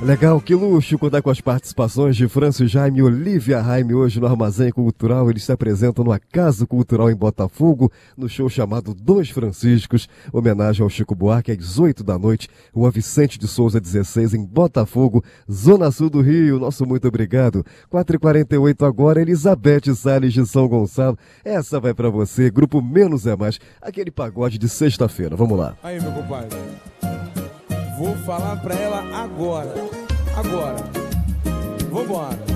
Legal, que luxo contar com as participações de Francis Jaime e Olivia Raime hoje no Armazém Cultural. Eles se apresentam no Acaso Cultural em Botafogo, no show chamado Dois Franciscos, homenagem ao Chico Buarque às 8 da noite, Rua Vicente de Souza 16 em Botafogo, Zona Sul do Rio. Nosso muito obrigado. 4h48 agora, Elizabeth Salles de São Gonçalo. Essa vai pra você, grupo Menos é Mais, aquele pagode de sexta-feira. Vamos lá. Aí, meu compadre. Vou falar pra ela agora. Agora. Vambora.